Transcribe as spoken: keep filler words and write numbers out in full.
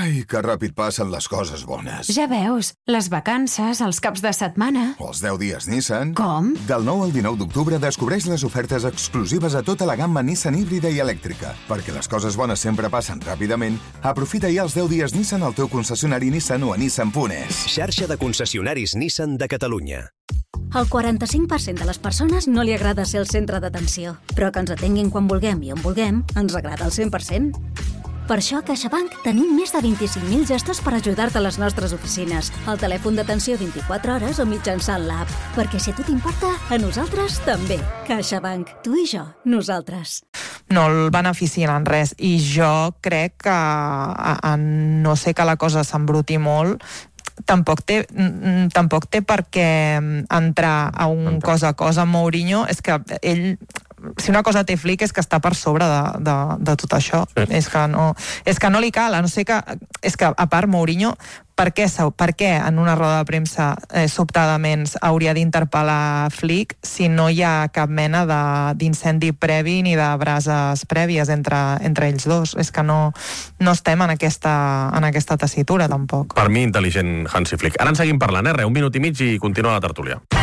Ai, que ràpid passen les coses bones. Ja veus, les vacances, els caps de setmana... O els deu dies Nissan. Com? Del nou al dinou d'octubre descobreix les ofertes exclusives a tota la gamma Nissan híbrida i elèctrica. Perquè les coses bones sempre passen ràpidament, aprofita ja els deu dies Nissan al teu concessionari Nissan o a nissan punt es. Xarxa de concessionaris Nissan de Catalunya. Al quaranta-cinc per cent de les persones no li agrada ser el centre d'atenció, però que ens atenguin quan vulguem i on vulguem ens agrada al cent per cent. Per això a CaixaBank tenim més de vint-i-cinc mil gestos per ajudar-te a les nostres oficines, al telèfon d'atenció vint-i-quatre hores o mitjançant l'app. Perquè si a tu t'importa, a nosaltres també. CaixaBank, tu i jo, nosaltres. No el beneficien en res i jo crec que a, a no sé que la cosa s'embruti molt, tampoc té, tampoc té per què entrar a un cosa a cosa amb Mourinho. És que ell, si una cosa té flic és que està per sobre de, de, de tot això. Sí. És que no, és que no li cal, a no ser que... És que, a part, Mourinho, per què, per què en una roda de premsa eh, sobtadament hauria d'interpel·lar Flick si no hi ha cap mena d'incendi previ ni de brases prèvies entre, entre ells dos? És que no, no estem en aquesta, en aquesta tessitura, tampoc. Per mi, intel·ligent Hansi Flick. Ara en seguim parlant, eh? Un minut i mig i continua la tertúlia.